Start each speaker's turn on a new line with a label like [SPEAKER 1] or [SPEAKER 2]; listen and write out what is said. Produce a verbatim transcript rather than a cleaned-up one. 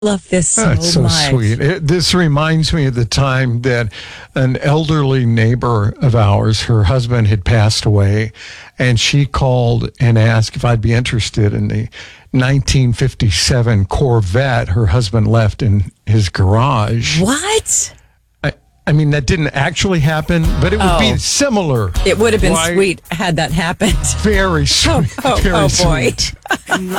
[SPEAKER 1] Love this so
[SPEAKER 2] That's so
[SPEAKER 1] much.
[SPEAKER 2] sweet. It, this reminds me of the time that an elderly neighbor of ours, her husband had passed away, and she called and asked if I'd be interested in the nineteen fifty-seven Corvette her husband left in his garage.
[SPEAKER 1] What?
[SPEAKER 2] I, I mean, that didn't actually happen, but it would
[SPEAKER 1] Oh.
[SPEAKER 2] be similar.
[SPEAKER 1] It would have been
[SPEAKER 2] Right?
[SPEAKER 1] sweet had that happened.
[SPEAKER 2] Very sweet.
[SPEAKER 1] Oh, oh,
[SPEAKER 2] very
[SPEAKER 1] oh, boy.
[SPEAKER 2] sweet.